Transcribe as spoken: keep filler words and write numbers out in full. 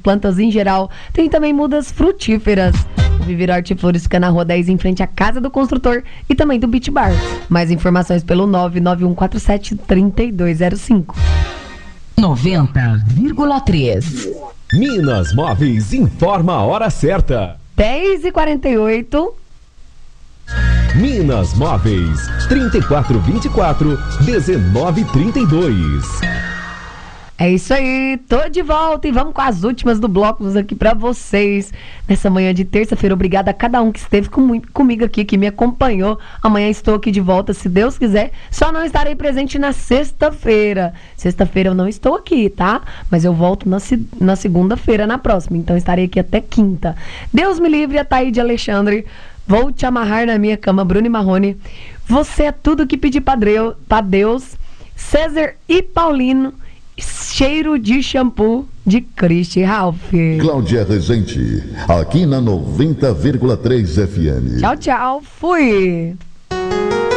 plantas em geral. Tem também mudas frutíferas. O Viveiro Hortiflores fica na Rua dez, em frente à Casa do Construtor e também do Beach Bar. Mais informações pelo nove nove um quatro sete, três dois zero cinco. noventa vírgula três. Minas Móveis informa a hora certa. dez e quarenta e oito. Minas Móveis, trinta e quatro vinte e quatro, dezenove trinta e dois. É isso aí, tô de volta e vamos com as últimas do bloco aqui pra vocês. Nessa manhã de terça-feira, obrigada a cada um que esteve com, comigo aqui, que me acompanhou. Amanhã estou aqui de volta, se Deus quiser. Só não estarei presente na sexta-feira. Sexta-feira eu não estou aqui, tá? Mas eu volto na, na segunda-feira, na próxima. Então estarei aqui até quinta. Deus me livre, a Taíde Alexandre. Vou te amarrar na minha cama, Bruno e Marrone. Você é tudo que pedi pra Deus. César e Paulino. Cheiro de shampoo de Cristi Ralph. Cláudia Rezende, aqui na noventa vírgula três F M. Tchau, tchau. Fui.